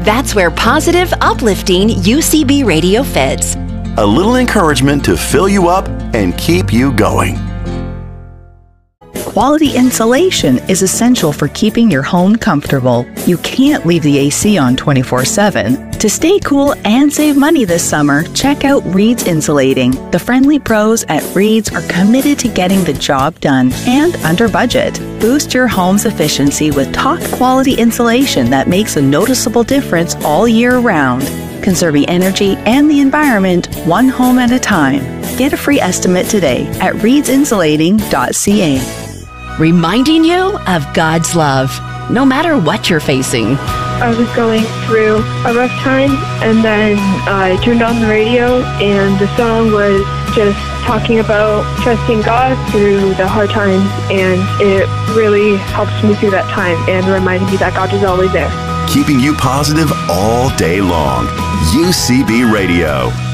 That's where positive, uplifting UCB radio fits. A little encouragement to fill you up and keep you going. Quality insulation is essential for keeping your home comfortable. You can't leave the AC on 24/7. To stay cool and save money this summer, check out Reed's Insulating. The friendly pros at Reed's are committed to getting the job done and under budget. Boost your home's efficiency with top-quality insulation that makes a noticeable difference all year round. Conserving energy and the environment one home at a time. Get a free estimate today at reedsinsulating.ca. Reminding you of God's love, no matter what you're facing. I was going through a rough time, and then I turned on the radio, and the song was just talking about trusting God through the hard times, and it really helps me through that time and reminded me that God is always there. Keeping you positive all day long. UCB Radio.